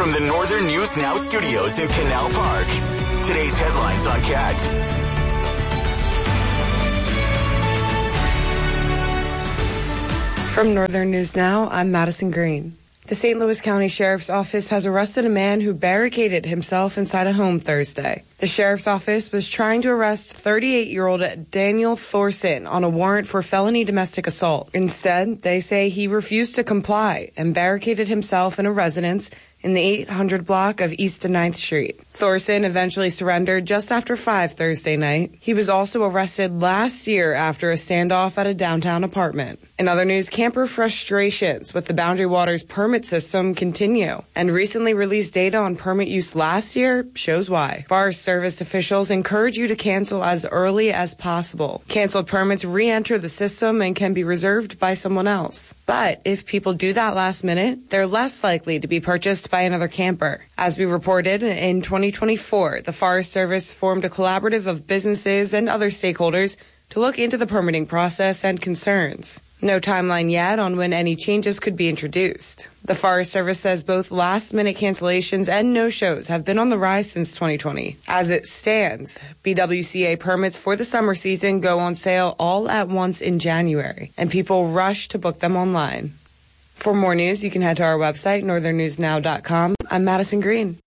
From the Northern News Now studios in Canal Park, today's headlines on CAT. From Northern News Now, I'm Madison Green. The St. Louis County Sheriff's Office has arrested a man who barricaded himself inside a home Thursday. The Sheriff's Office was trying to arrest 38-year-old Daniel Thorson on a warrant for felony domestic assault. Instead, they say he refused to comply and barricaded himself in a residence in the 800 block of East 9th Street. Thorson eventually surrendered just after 5 Thursday night. He was also arrested last year after a standoff at a downtown apartment. In other news, camper frustrations with the Boundary Waters permit system continue, and recently released data on permit use last year shows why. Forest Service officials encourage you to cancel as early as possible. Canceled permits re-enter the system and can be reserved by someone else. But if people do that last minute, they're less likely to be purchased by another camper. As we reported, in 2024, the Forest Service formed a collaborative of businesses and other stakeholders to look into the permitting process and concerns. No timeline yet on when any changes could be introduced. The Forest Service says both last-minute cancellations and no-shows have been on the rise since 2020. As it stands, BWCA permits for the summer season go on sale all at once in January, and people rush to book them online. For more news, you can head to our website, northernnewsnow.com. I'm Madison Green.